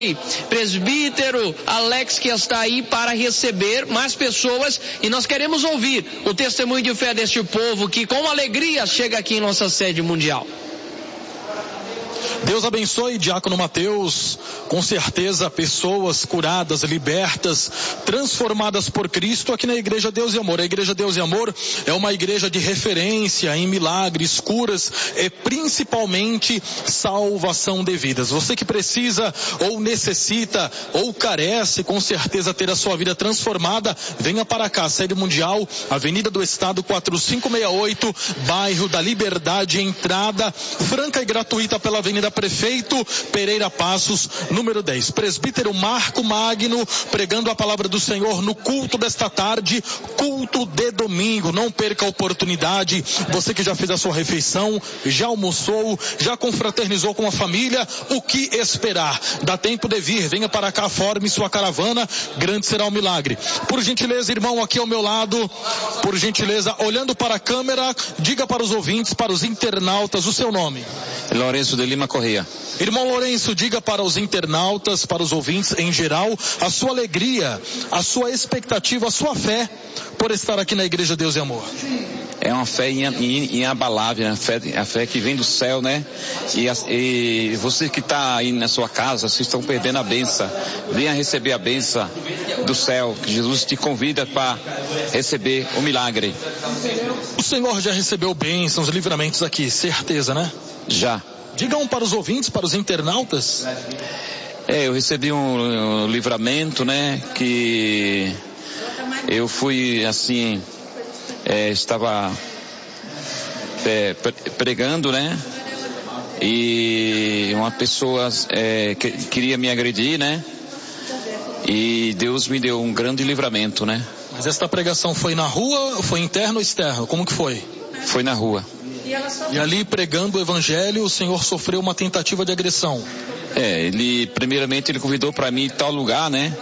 presbítero Alex, que está aí para receber mais pessoas, e nós queremos ouvir o testemunho de fé deste povo que com alegria chega aqui em nossa sede mundial. Deus abençoe, Diácono Mateus. Com certeza, pessoas curadas, libertas, transformadas por Cristo aqui na Igreja Deus e Amor. A Igreja Deus e Amor é uma igreja de referência em milagres, curas e principalmente salvação de vidas. Você que precisa ou necessita ou carece, com certeza, ter a sua vida transformada, venha para cá, sede mundial, Avenida do Estado 4568, bairro da Liberdade, entrada franca e gratuita pela Avenida Prefeito Pereira Passos, número 10. Presbítero Marco Magno, pregando a palavra do Senhor no culto desta tarde, culto de domingo. Não perca a oportunidade. Você que já fez a sua refeição, já almoçou, já confraternizou com a família, o que esperar? Dá tempo de vir, venha para cá, forme sua caravana, grande será o milagre. Por gentileza, irmão, aqui ao meu lado, por gentileza, olhando para a câmera, diga para os ouvintes, para os internautas, o seu nome. Lourenço de Lima Correia. Irmão Lourenço, diga para os internautas, para os ouvintes em geral, a sua alegria, a sua expectativa, a sua fé por estar aqui na Igreja Deus e Amor. É uma fé inabalável, a fé que vem do céu, né? E você que está aí na sua casa, vocês estão perdendo a bênção. Venha receber a bênção do céu, que Jesus te convida para receber o milagre. O Senhor já recebeu bênçãos, livramentos aqui, certeza, né? Já. Diga um para os ouvintes, para os internautas. Eu recebi um livramento, né? Que eu fui assim, estava pregando, né? E uma pessoa queria me agredir, né? E Deus me deu um grande livramento, né? Mas esta pregação foi na rua, foi interno ou externo? Como que foi? Foi na rua. E ali pregando o evangelho, o Senhor sofreu uma tentativa de agressão. Primeiramente ele convidou para mim em tal lugar, né?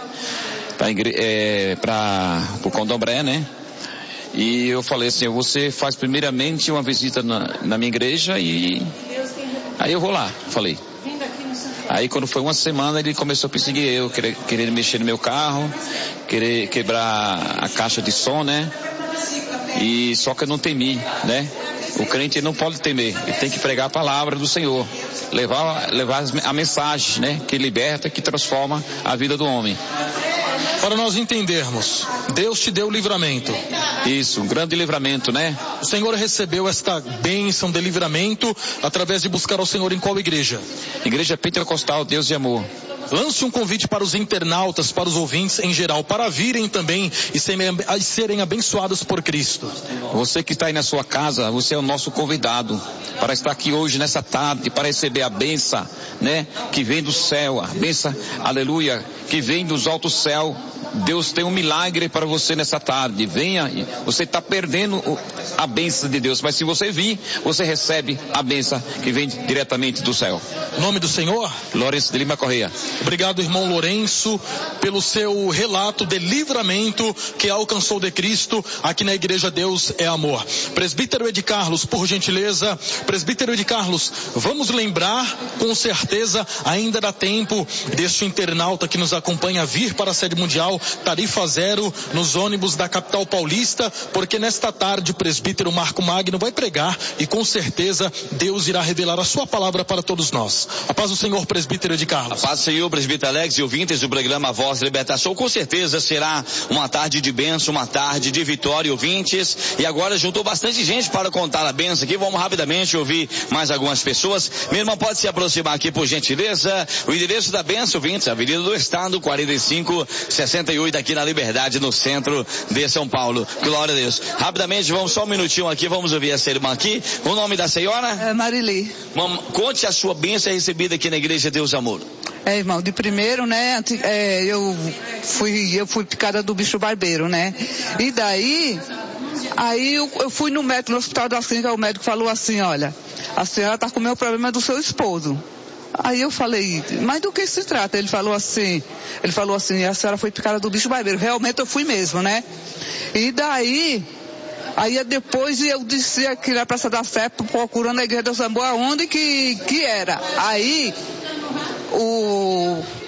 Para o Candomblé, né? E eu falei assim, você faz primeiramente uma visita na minha igreja e aí eu vou lá, falei. Aí quando foi uma semana ele começou a perseguir eu, querer mexer no meu carro, querer quebrar a caixa de som, né? E só que eu não temi, né? O crente não pode temer, ele tem que pregar a palavra do Senhor, levar a mensagem, né? Que liberta, que transforma a vida do homem. Para nós entendermos, Deus te deu livramento. Isso, um grande livramento, né? O Senhor recebeu esta bênção de livramento através de buscar ao Senhor em qual igreja? Igreja Pentecostal Deus de Amor. Lance um convite para os internautas, para os ouvintes em geral, para virem também e serem abençoados por Cristo. Você que está aí na sua casa, você é o nosso convidado para estar aqui hoje, nessa tarde, para receber a bênção, né? Que vem do céu, a bênção, aleluia, que vem dos altos céus. Deus tem um milagre para você nessa tarde. Venha, você está perdendo a bênção de Deus, mas se você vir, você recebe a bênção que vem diretamente do céu. Nome do Senhor? Lourenço de Lima Correia. Obrigado, irmão Lourenço, pelo seu relato de livramento que alcançou de Cristo aqui na Igreja Deus é Amor. Presbítero Ed Carlos, por gentileza. Presbítero Ed Carlos, vamos lembrar, com certeza ainda dá tempo deste internauta que nos acompanha vir para a sede mundial, tarifa zero nos ônibus da capital paulista, porque nesta tarde o presbítero Marco Magno vai pregar e com certeza Deus irá revelar a sua palavra para todos nós. A paz do Senhor, presbítero Ed Carlos. A paz do Senhor, presbítero Alex e ouvintes do programa Voz de Libertação. Com certeza será uma tarde de bênção, uma tarde de vitória, ouvintes. E agora juntou bastante gente para contar a bênção aqui. Vamos rapidamente ouvir mais algumas pessoas. Meu irmão, pode se aproximar aqui, por gentileza. O endereço da bênção, ouvintes, Avenida do Estado, 4568, aqui na Liberdade, no centro de São Paulo. Glória a Deus. Rapidamente, vamos só um minutinho aqui, vamos ouvir essa irmã aqui. O nome da senhora? Marili. Conte a sua bênção recebida aqui na Igreja Deus Amor. Irmão, de primeiro, né, eu fui picada do bicho barbeiro, né, e daí, aí eu fui no médico, no Hospital da Clínica, o médico falou assim, olha, a senhora tá com o meu problema do seu esposo. Aí eu falei, mas do que se trata? Ele falou assim, a senhora foi picada do bicho barbeiro. Realmente eu fui mesmo, né, e daí, aí depois eu disse aqui na Praça da Sé, procurando a Igreja do Samboa, onde que era. Aí,